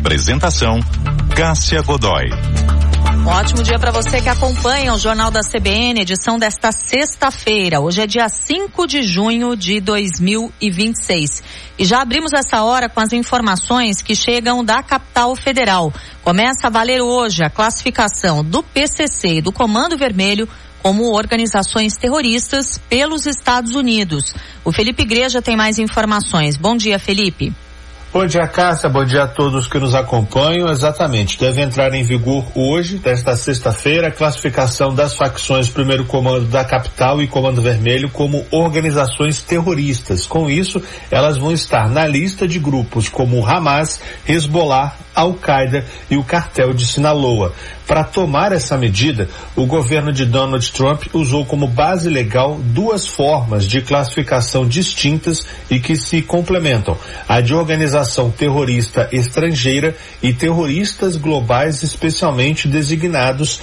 Apresentação: Cássia Godoy. Um ótimo dia para você que acompanha o Jornal da CBN, edição desta sexta-feira. Hoje é dia 5 de junho de 2026. E já abrimos essa hora com as informações que chegam da capital federal. Começa a valer hoje a classificação do PCC e do Comando Vermelho como organizações terroristas pelos Estados Unidos. O Felipe Igreja tem mais informações. Bom dia, Felipe. Bom dia, Cássia. Bom dia a todos que nos acompanham. Exatamente. Deve entrar em vigor hoje, desta sexta-feira, a classificação das facções Primeiro Comando da Capital e Comando Vermelho como organizações terroristas. Com isso, elas vão estar na lista de grupos como Hamas, Hezbollah, Al-Qaeda e o Cartel de Sinaloa. Para tomar essa medida, o governo de Donald Trump usou como base legal duas formas de classificação distintas e que se complementam: a de organização terrorista estrangeira e terroristas globais, especialmente designados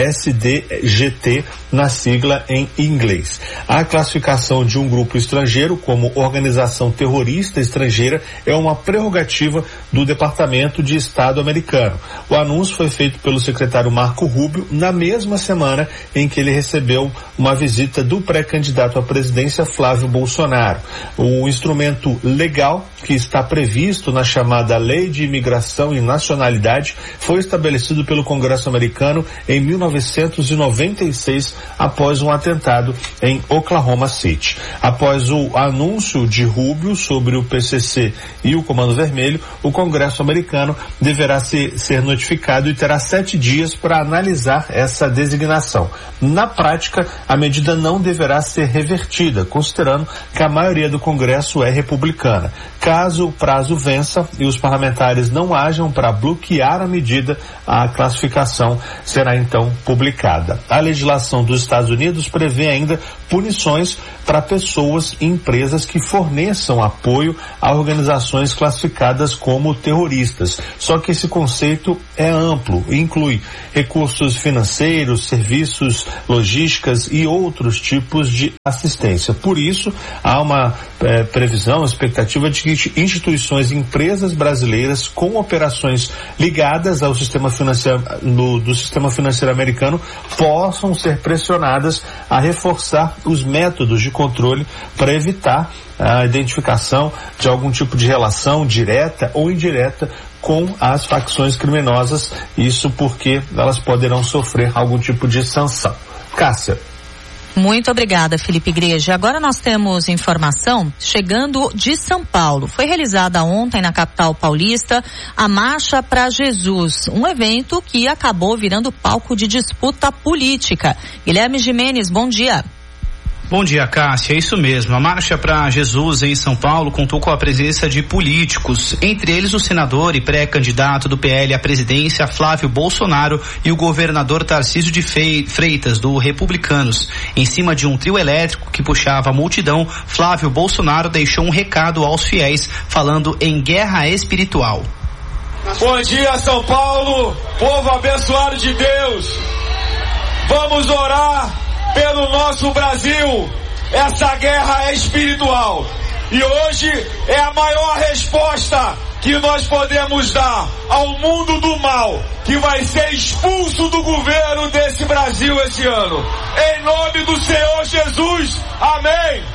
SDGT, na sigla em inglês. A classificação de um grupo estrangeiro como organização terrorista estrangeira é uma prerrogativa do Departamento de Estado americano. O anúncio foi feito pelo secretário Marco Rubio na mesma semana em que ele recebeu uma visita do pré-candidato à presidência Flávio Bolsonaro. O instrumento legal que está previsto na chamada Lei de Imigração e Nacionalidade foi estabelecido pelo Congresso americano em 1996, após um atentado em Oklahoma City. Após o anúncio de Rubio sobre o PCC e o Comando Vermelho, o Congresso americano deverá ser notificado e terá 7 dias para analisar essa designação. Na prática, a medida não deverá ser revertida, considerando que a maioria do Congresso é republicana. Caso o prazo vença e os parlamentares não hajam para bloquear a medida, a classificação será então publicada. A legislação dos Estados Unidos prevê ainda punições para pessoas e empresas que forneçam apoio a organizações classificadas como terroristas. Só que esse conceito é amplo e inclui recursos financeiros, serviços, logísticas e outros tipos de assistência. Por isso, há uma previsão, expectativa de que instituições e empresas brasileiras com operações ligadas ao sistema financeiro do sistema financeiro americano possam ser pressionadas a reforçar os métodos de controle para evitar a identificação de algum tipo de relação direta ou indireta com as facções criminosas, isso porque elas poderão sofrer algum tipo de sanção. Cássia. Muito obrigada, Felipe Igreja. Agora nós temos informação chegando de São Paulo. Foi realizada ontem na capital paulista a Marcha para Jesus, um evento que acabou virando palco de disputa política. Guilherme Gimenez, bom dia. Bom dia, Cássia. É isso mesmo. A Marcha para Jesus em São Paulo contou com a presença de políticos, entre eles o senador e pré-candidato do PL à presidência, Flávio Bolsonaro, e o governador Tarcísio de Freitas, do Republicanos. Em cima de um trio elétrico que puxava a multidão, Flávio Bolsonaro deixou um recado aos fiéis, falando em guerra espiritual. Bom dia, São Paulo, povo abençoado de Deus. Vamos orar pelo nosso Brasil. Essa guerra é espiritual e hoje é a maior resposta que nós podemos dar ao mundo do mal, que vai ser expulso do governo desse Brasil esse ano. Em nome do Senhor Jesus, amém.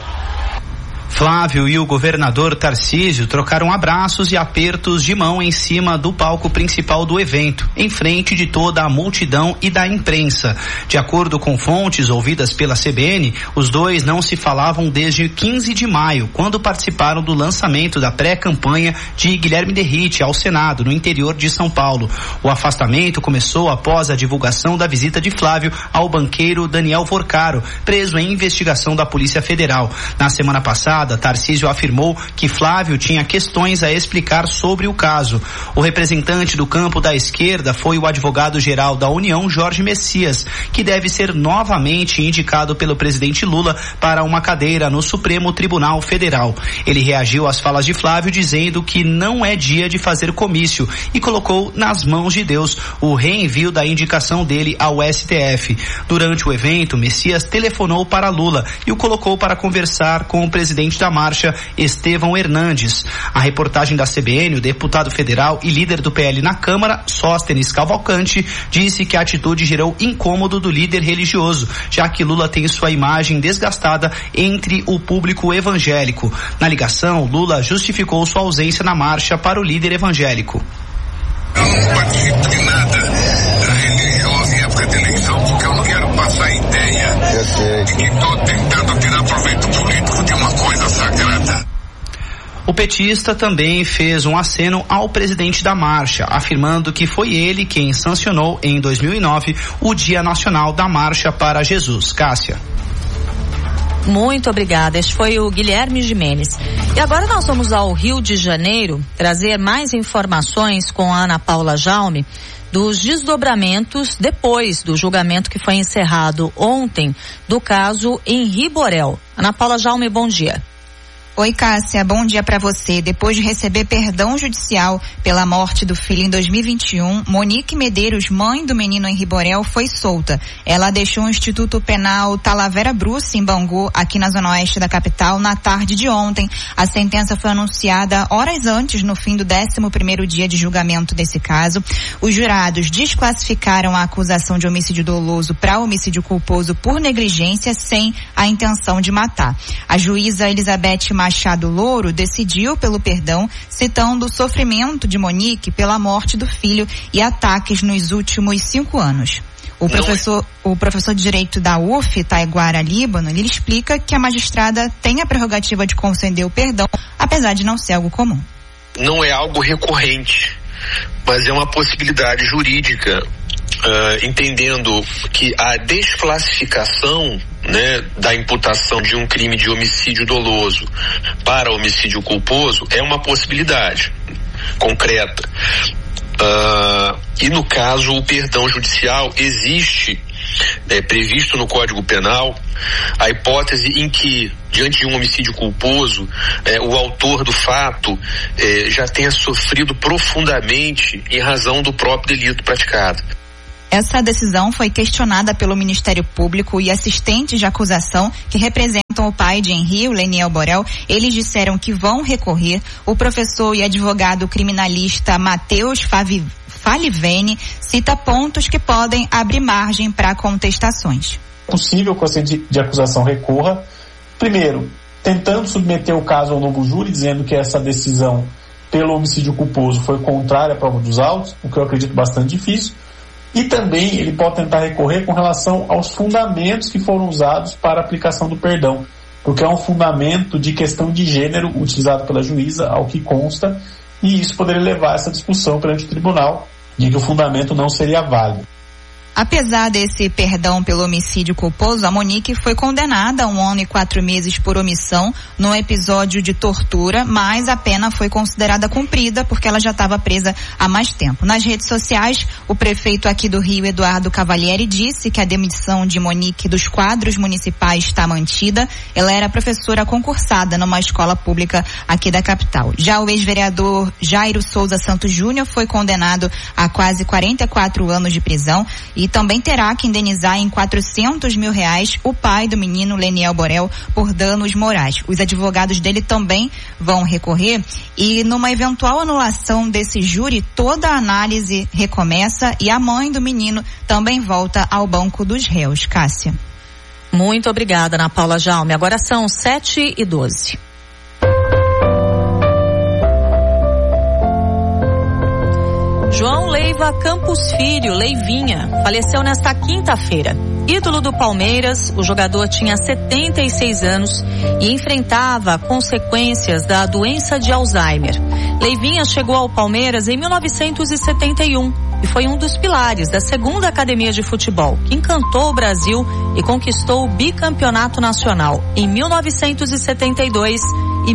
Flávio e o governador Tarcísio trocaram abraços e apertos de mão em cima do palco principal do evento, em frente de toda a multidão e da imprensa. De acordo com fontes ouvidas pela CBN, os dois não se falavam desde 15 de maio, quando participaram do lançamento da pré-campanha de Guilherme Derrite ao Senado, no interior de São Paulo. O afastamento começou após a divulgação da visita de Flávio ao banqueiro Daniel Vorcaro, preso em investigação da Polícia Federal. Na semana passada, Tarcísio afirmou que Flávio tinha questões a explicar sobre o caso. O representante do campo da esquerda foi o advogado-geral da União, Jorge Messias, que deve ser novamente indicado pelo presidente Lula para uma cadeira no Supremo Tribunal Federal. Ele reagiu às falas de Flávio dizendo que não é dia de fazer comício e colocou nas mãos de Deus o reenvio da indicação dele ao STF. Durante o evento, Messias telefonou para Lula e o colocou para conversar com o presidente presidente da marcha, Estevão Hernandes. A reportagem da CBN, o deputado federal e líder do PL na Câmara, Sóstenes Cavalcante, disse que a atitude gerou incômodo do líder religioso, já que Lula tem sua imagem desgastada entre o público evangélico. Na ligação, Lula justificou sua ausência na marcha para o líder evangélico. Eu não participo de nada religioso em época de eleição, porque eu não quero passar a ideia de que estou tentando tirar proveito político de uma coisa sagrada. O petista também fez um aceno ao presidente da marcha, afirmando que foi ele quem sancionou em 2009 o Dia Nacional da Marcha para Jesus. Cássia. Muito obrigada. Este foi o Guilherme Gimenez. E agora nós vamos ao Rio de Janeiro trazer mais informações com a Ana Paula Jaume dos desdobramentos depois do julgamento que foi encerrado ontem do caso Henri Borel. Ana Paula Jaume, bom dia. Oi, Cássia, bom dia para você. Depois de receber perdão judicial pela morte do filho em 2021, Monique Medeiros, mãe do menino Henri Borel, foi solta. Ela deixou o Instituto Penal Talavera Bruce, em Bangu, aqui na zona oeste da capital, na tarde de ontem. A sentença foi anunciada horas antes, no fim do 11º dia de julgamento desse caso. Os jurados desclassificaram a acusação de homicídio doloso para homicídio culposo por negligência sem a intenção de matar. A juíza Elizabeth Machado Louro decidiu pelo perdão, citando o sofrimento de Monique pela morte do filho e ataques nos últimos 5 anos. O professor de Direito da UF, Taiguara Líbano, ele explica que a magistrada tem a prerrogativa de conceder o perdão, apesar de não ser algo comum. Não é algo recorrente, mas é uma possibilidade jurídica, entendendo que a desclassificação, né, da imputação de um crime de homicídio doloso para homicídio culposo é uma possibilidade concreta. E no caso, o perdão judicial existe, previsto no Código Penal, a hipótese em que, diante de um homicídio culposo, o autor do fato já tenha sofrido profundamente em razão do próprio delito praticado. Essa decisão foi questionada pelo Ministério Público e assistentes de acusação que representam o pai de Henri, o Leniel Borel. Eles disseram que vão recorrer. O professor e advogado criminalista Matheus Falivene cita pontos que podem abrir margem para contestações. É possível que o assistente de acusação recorra, primeiro, tentando submeter o caso ao novo júri, dizendo que essa decisão pelo homicídio culposo foi contrária à prova dos autos, o que eu acredito bastante difícil. E também ele pode tentar recorrer com relação aos fundamentos que foram usados para a aplicação do perdão, porque é um fundamento de questão de gênero utilizado pela juíza, ao que consta, e isso poderia levar a essa discussão perante o tribunal de que o fundamento não seria válido. Apesar desse perdão pelo homicídio culposo, a Monique foi condenada a 1 ano e 4 meses por omissão num episódio de tortura, mas a pena foi considerada cumprida porque ela já estava presa há mais tempo. Nas redes sociais, o prefeito aqui do Rio, Eduardo Cavalieri, disse que a demissão de Monique dos quadros municipais está mantida. Ela era professora concursada numa escola pública aqui da capital. Já o ex-vereador Jairo Souza Santos Júnior foi condenado a quase 44 anos de prisão e também terá que indenizar em R$400 mil o pai do menino Leniel Borel por danos morais. Os advogados dele também vão recorrer e numa eventual anulação desse júri, toda a análise recomeça e a mãe do menino também volta ao banco dos réus. Cássia. Muito obrigada, Ana Paula Jaume. Agora são 7h12. João Leiva Campos Filho, Leivinha, faleceu nesta quinta-feira. Ídolo do Palmeiras, o jogador tinha 76 anos e enfrentava consequências da doença de Alzheimer. Leivinha chegou ao Palmeiras em 1971 e foi um dos pilares da segunda academia de futebol, que encantou o Brasil e conquistou o bicampeonato nacional em 1972 e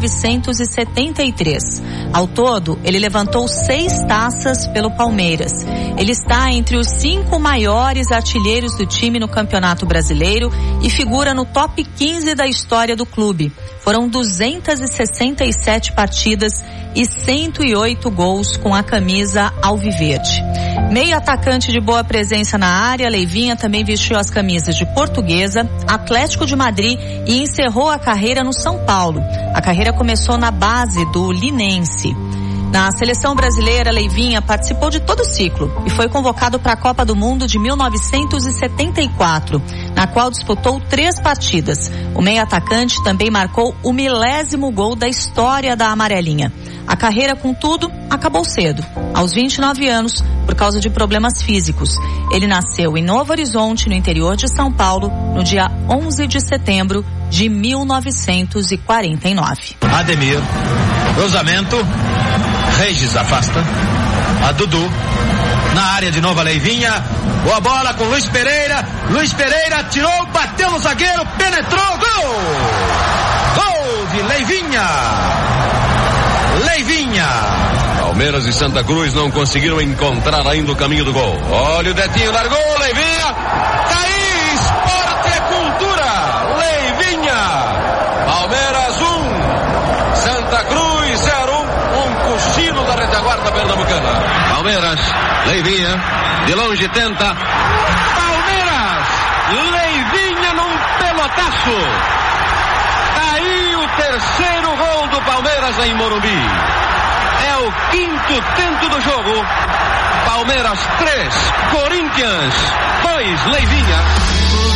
1973. Ao todo, ele levantou 6 taças pelo Palmeiras. Ele está entre os 5 maiores artilheiros do time no Campeonato Brasileiro e figura no top 15 da história do clube. foram 267 partidas e 108 gols com a camisa alviverde. Meio atacante de boa presença na área, Leivinha também vestiu as camisas de Portuguesa, Atlético de Madrid e encerrou a carreira no São Paulo. A carreira começou na base do Linense. Na seleção brasileira, Leivinha participou de todo o ciclo e foi convocado para a Copa do Mundo de 1974, na qual disputou 3 partidas. O meio-atacante também marcou o 1000º gol da história da amarelinha. A carreira, contudo, acabou cedo, aos 29 anos, por causa de problemas físicos. Ele nasceu em Novo Horizonte, no interior de São Paulo, no dia 11 de setembro de 1949. Ademir, cruzamento, Regis afasta, a Dudu, na área de novo a Leivinha, boa bola com Luiz Pereira tirou, bateu no zagueiro, penetrou, gol! Gol de Leivinha! Palmeiras e Santa Cruz não conseguiram encontrar ainda o caminho do gol. Olha o Detinho, largou, Leivinha, tá aí, esporte é cultura, Leivinha, Palmeiras 1, Santa Cruz 0, um cochilo da retaguarda pernambucana. Palmeiras, Leivinha, de longe tenta, Palmeiras, Leivinha num pelotaço. Tá aí o terceiro gol do Palmeiras em Morumbi. É o 5º tento do jogo. Palmeiras 3, Corinthians 2, Leivinha.